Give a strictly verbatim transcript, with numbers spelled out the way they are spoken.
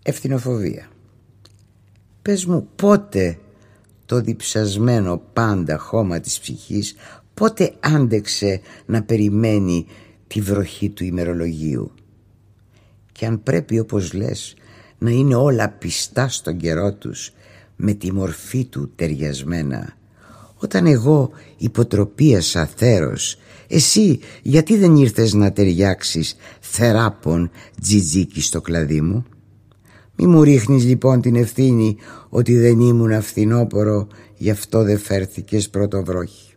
Ευθυνοφοβία. Πες μου πότε το διψασμένο πάντα χώμα της ψυχής, πότε άντεξε να περιμένει τη βροχή του ημερολογίου. Και αν πρέπει, όπως λες, να είναι όλα πιστά στον καιρό τους, με τη μορφή του ταιριασμένα, όταν εγώ υποτροπίασα θέρος, εσύ γιατί δεν ήρθες να ταιριάξεις θεράπων τζιτζίκι στο κλαδί μου? Μη μου ρίχνεις λοιπόν την ευθύνη ότι δεν ήμουν αυθινόπορο, γι' αυτό δεν φέρθηκες πρωτοβρόχη.